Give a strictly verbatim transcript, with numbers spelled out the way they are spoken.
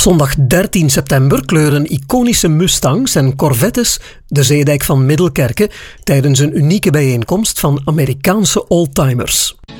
zondag dertien september kleuren iconische Mustangs en Corvettes de zeedijk van Middelkerke tijdens een unieke bijeenkomst van Amerikaanse oldtimers.